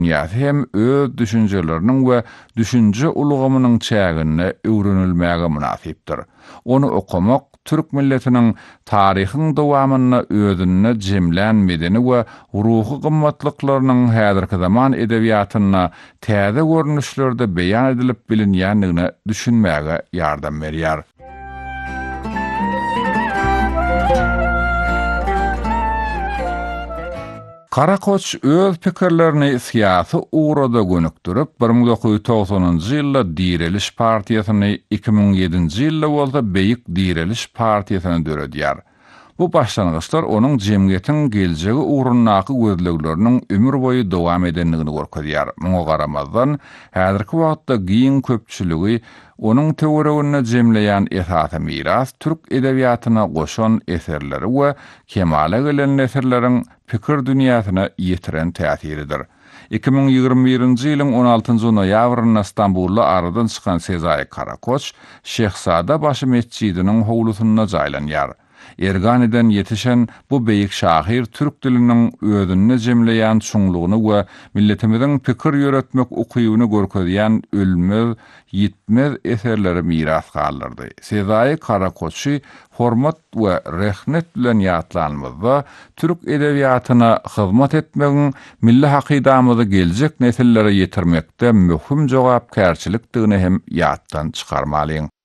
ýa-da hem öz düşünjeleriniň we düşünje ulgamynyň çägine öwrenilmäge münasipdir. Onu okumak türk milletiniň taryhyň dowamyna özüne jemlän medeni we ruhy gymmatlyklarynyň häzirki zaman edebiýatyna täze görnüşlerde beýan edilip bilinýändigine düşünmäge ýardam berýär. Karakoç öz pikirlerini siyasi uğrada gönükdirip 1990-njy ýylda Direliş partiýasyny 2007-nji ýylda bolsa Beýik Direliş partiýasyna döredýär. Bu başlangyçlar onuň jemgyýetiň geljegi uğrundaky gözlegleriniň ömür boyu dowam edenligini görkezýär. Muňa garamazdan häzirki wagtda giň köpçüligi onuň teoreýagyny jemleýän esasy miras türk edebiýatyna goşan eserleri we kemale gelen eserleriň pikir dünýäsine ýetiren täsiridir. 2021-nji ýylyň 16-njy noýabryna Stambulla aradan çykan Sezai Karakoç, Şehzada başı mescidiniň howlusyna jaýlanýar. Erganiden yetişen bu beýik şahyr türk diliniň özüne jemleýän çuňlugyny we milletimiziň pikir ýöretmek ukybyny görkezýän ölmez, ýitmez eserleri miras galdyrdy. Sezai Karakoçy hormat we rehmet bilen ýatlanmazda türk edebiýatyna hyzmat etmegiň milli hakydamyzy geljek nesillere ýetirmekde möhüm jogapkärçilikdigini hem ýatdan çykarmalyň.